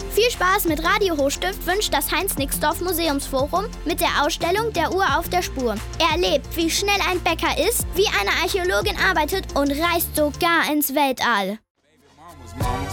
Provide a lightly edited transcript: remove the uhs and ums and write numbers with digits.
Viel Spaß mit Radio Hochstift wünscht das Heinz-Nixdorf Museumsforum mit der Ausstellung Der Uhr auf der Spur. Erlebt, wie schnell ein Bäcker ist, wie eine Archäologin arbeitet und reist sogar ins Weltall.